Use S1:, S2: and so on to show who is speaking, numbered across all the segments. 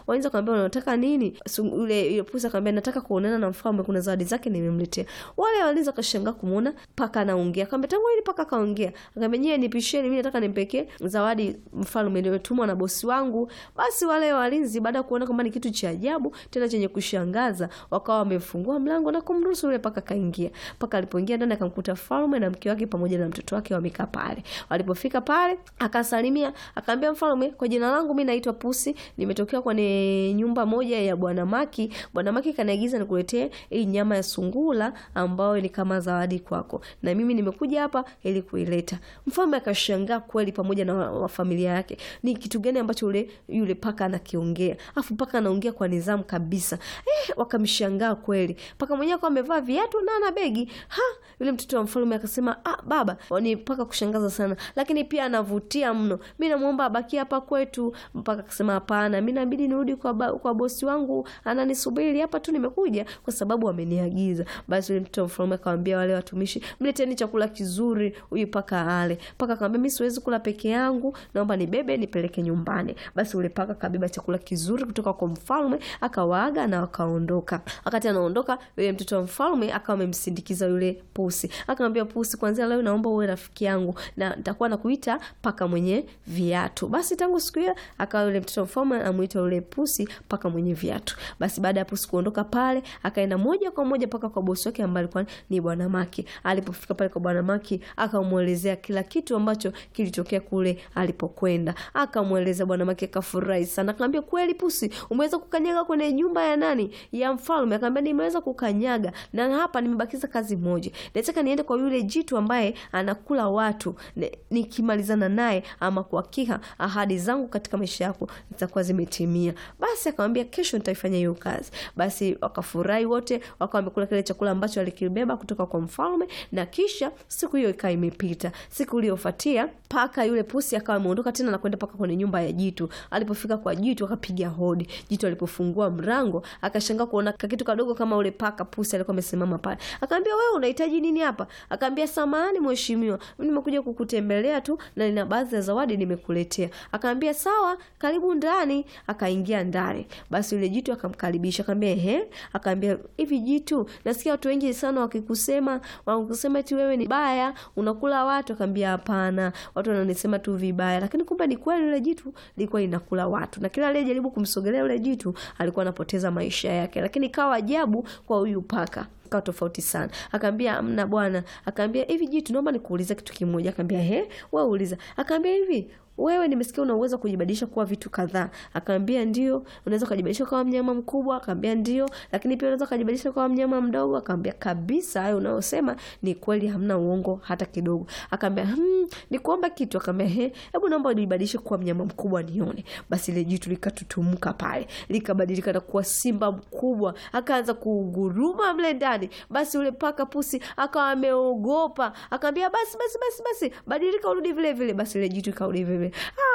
S1: Walinzi akamwambia unataka nini? Yule pusi akamwambia nataka kuonana na mfalme, kuna zawadi zake nimemletea. Wale walinzi wakashangaa kumuona paka anaongea. Akamwambia tangu hili paka kaongea. Akamwambia nyie nipisheni, mimi nataka nimpekee zawadi mfalme, ndio tumwa na bosi wangu. Basi wale walinzi baada kuona kama ni kitu cha ajabu tena chenye kushangaza, wakawa wamefungua mlango na kumruhusu yule paka kaingia. Paka alipoingia ndani akamkuta mfalme na mke wake pamoja na mtoto wake wamekaa pale. Walipofika pale akasalimia, akamwambia mfalme, kwa jina langu mimi naitwa Pusi, nimetokea kwenye nyumba moja ya Bwana Maki. Bwana Maki kaniagiza nikuletee hii nyama ya sungura ambayo ni kama zawadi kwako, na mimi nimekuja hapa ili kuileta. Mfalme akashangaa kweli pamoja na familia yake, ni kitu gani ambacho yule paka anakiongea? Afu paka anaongea kwa nidhamu kabisa. Wakamshangaa kweli. Paka mwenyewe kwa amevaa viatu na ana begi. Yule mtoto wa mfalme akasema, baba, ni paka kushangaza sana, lakini pia anavutia mno. Mimi namuomba abaki hapa kwetu. Paka akasema hapana, mimi inabidi nirudi kwa bosi wangu, ananisubiri hapa tu, nimekuja kwa sababu ameniagiza. Basi yule mtoto wa mfalme akamwambia wale watumishi, mleteni chakula kizuri huyu paka ale. Paka akamwambia mimi siwezi kula peke yangu, naomba nibebe nipeleke nyumbani. Basi yule paka kabeba chakula kizuri kutoka kwa mfalme, akawaaga na akaondoka. Wakati anaondoka, yule mtoto wa mfalme akawa amemsindikiza yule pusi. Akamwambia pusi, kuanzia leo naomba uwe rafiki yangu na nitakuwa nakuita paka mwenye viatu. Basi tangu siku hiyo akawa yule mtoto wa mfalme anamuita yule pusi paka mwenye viatu. Basi baada ya pusi kuondoka pale, akaenda moja kwa moja paka kwa bosi wake ambaye alikuwa ni Bwana Maki. Alipofika pale kwa Bwana Maki, akamuelezea kila kitu ambacho kilitokea kule alipokwenda. Akamueleza Bwana Maki, akafurahi sana. Akamwambia kweli pusi, umeweza kukanyaga kwenye nyumba ya nani? Ya mfalme. Akamwambia nimeweza kukanyaga na hapa nimebakiza kazi moja. Nataka niende kwa yule jitu ambaye anakula watu. Nikimalizana naye ama kwa hakika ahadi zangu katika maisha yako zitakuwa zimetimia. Basi akamwambia kesho nitaifanya hiyo kazi. Basi wakafurahi wote, wakawa wamekula kile chakula ambacho alikibeba kutoka kwa mfalme, na kisha siku hiyo ikawa imepita. Siku iliyofuatia paka yule pusi akawa ameondoka tena na kwenda paka kwenye nyumba ya jitu. Alipofika kwa jitu akapiga hodi. Jitu alipofungua mlango akashangaa kuona kitu kadogo kama ule paka pusi alikuwa amesimama pale. Akamwambia wewe unahitaji nini hapa? Akamwambia samahani mheshimiwa, mimi nimekuja kukutembelea tu na nina baadhi ya zawadi nimekuletea. Akamwambia sawa, karibu ndani. Akaingia ndani. Basi yule jitu akamkaribisha. Akamwambia akamwambia hivi jitu, nasikia watu wengi sana wakikusema eti wewe ni baya, unakula watu. Akamwambia hapana, watu wananisema tu vibaya, lakini kumbe ni kweli yule jitu lilikuwa linakula watu, na kila aliyejaribu kumsogelea yule jitu alikuwa anapoteza maisha yake. Lakini kawa ajabu kwa huyu paka, kwa tofauti sana. Akamwambia amna bwana. Akamwambia hivi jitu, naomba nikuulize kitu kimoja. Akamwambia wewe uliza. Akamwambia hivi, wewe nimesikia una uwezo kujibadilisha kuwa vitu kadhaa. Akamwambia ndio. Unaweza kujibadilisha kuwa mnyama mkubwa? Akamwambia ndio. Lakini pia unaweza kujibadilisha kuwa mnyama mdogo? Akamwambia kabisa, hayo unayosema ni kweli, hamna uongo hata kidogo. Akamwambia nikuomba kitu. Akamwambia hebu naomba ujibadilishe kuwa mnyama mkubwa nione. Basi ile jitu likatutumuka pale, likabadilika na kuwa simba mkubwa, akaanza kuguruma mle ndani. Basi yule paka pusi akawa ameogopa. Akamwambia basi badilika urudi vile vile. Basi ile jitu ikarudi vile.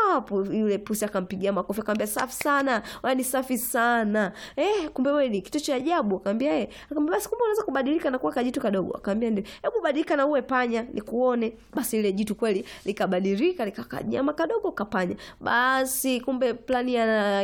S1: Yule pusi akampigia makofi. Akamwambia safi sana, wewe ni safi sana. Kumbe wewe ni kitu cha ajabu. Akamwambia basi kumbe unaweza kubadilika na kuwa kajitu kadogo. Akamwambia ndio. Hebu badilika na uwe panya nikuone. Basi ile jitu kweli likabadilika likakanyama kadogo kapanya. Basi kumbe plani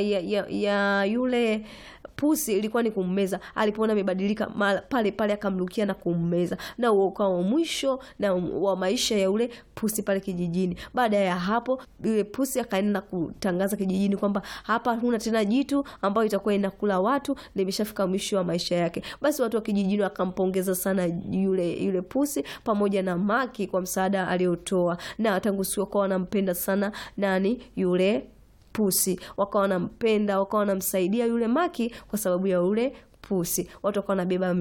S1: ya yule pusi ilikuwa ni kummeza. Alipoona amebadilika pale akamrukia na kummeza, na huo ukawa mwisho na wa maisha ya yule pusi pale kijijini. Baada ya hapo yule pusi akaenda kutangaza kijijini kwamba hapa huna tena jitu ambao itakuwa inakula watu, limeshafika mwisho wa maisha yake. Basi watu wa kijijini wakampongeza sana yule pusi pamoja na Maki kwa msaada aliotoa, na tangu siku wakawa wanampenda sana yule pusi. Wakawa wanampenda, wakawa wanamsaidia yule Maki kwa sababu ya yule pusi. Watu wakawa wanabeba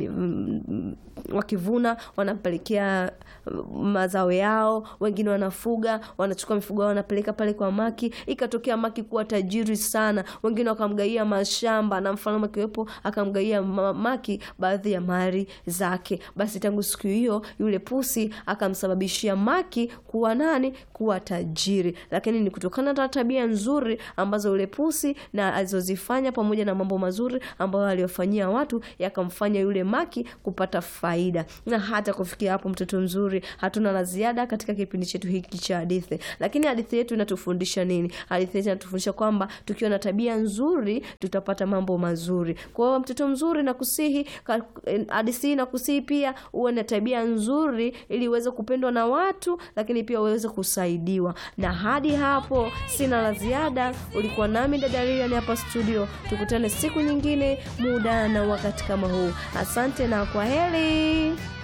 S1: wakivuna wanampelekea mazao yao, wengine wanafuga, wanachukua mifugo yao wanapeleka pale kwa Maki. Ikatokea Maki kuwa tajiri sana, wengine wakamgaia mashamba, na mfalme akiwepo akamgaia Maki baadhi ya mali zake. Basi tangu siku hiyo yule pusi akamsababishia Maki kuwa tajiri, lakini ni kutokana na tabia nzuri ambazo yule pusi na alizozifanya pamoja na mambo mazuri ambayo aliyofanyia na watu yakamfanya yule Maki kupata faida. Na hata kufikia hapo, mtoto mzuri, hatuna la ziada katika kipindi chetu hiki cha hadithi. Lakini hadithi yetu inatufundisha nini? Hadithi yetu inatufundisha kwamba tukiwa na tabia nzuri tutapata mambo mazuri. Kwa hiyo mtoto mzuri, nakusihi hadithi nakusihi pia uwe na tabia nzuri ili uweze kupendwa na watu, lakini pia uweze kusaidiwa. Na hadi hapo sina la ziada. Ulikuwa nami dada Lilian hapa studio. Tukutane siku nyingine, muda na wakati kama huu. Asante na kwaheri.